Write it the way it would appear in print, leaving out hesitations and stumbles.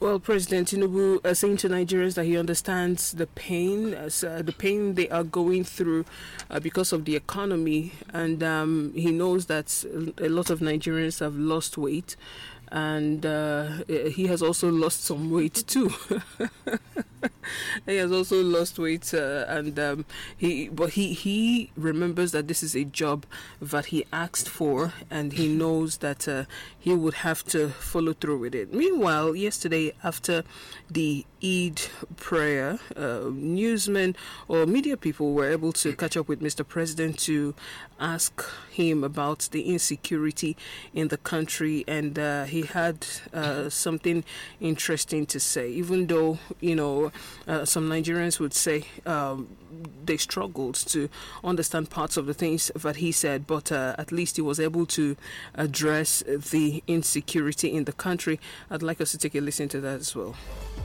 Well, President Tinubu saying to Nigerians that he understands the pain they are going through because of the economy, and he knows that a lot of Nigerians have lost weight, and he has also lost some weight too. He has also lost weight, and he remembers that this is a job that he asked for, and he knows that he would have to follow through with it. Meanwhile, yesterday after the Eid prayer, newsmen or media people were able to catch up with Mr. President to ask him about the insecurity in the country, and he had something interesting to say, even though, some Nigerians would say they struggled to understand parts of the things that he said, but at least he was able to address the insecurity in the country. I'd like us to take a listen to that as well.